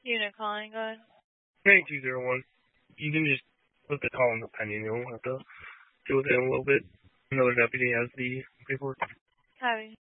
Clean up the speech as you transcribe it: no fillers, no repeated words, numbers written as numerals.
Unit calling, go ahead. 9201. You can just put the call in the pending. You don't have to deal with it in a little bit. Another deputy has the paperwork. Copy.